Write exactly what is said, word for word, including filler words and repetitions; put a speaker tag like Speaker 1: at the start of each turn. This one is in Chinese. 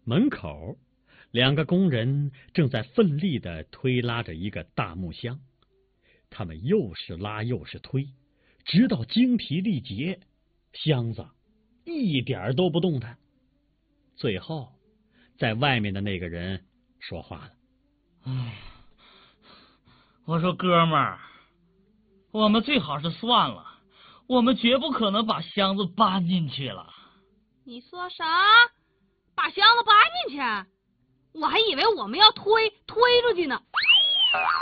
Speaker 1: 门口，两个工人正在奋力地推拉着一个大木箱，他们又是拉又是推，直到精疲力竭，箱子一点都不动弹。最后，在外面的那个人说话了：“
Speaker 2: 唉，我说哥们儿，我们最好是算了，我们绝不可能把箱子搬进去了。”
Speaker 3: 你说啥？把箱子搬进去？我还以为我们要推推出去呢。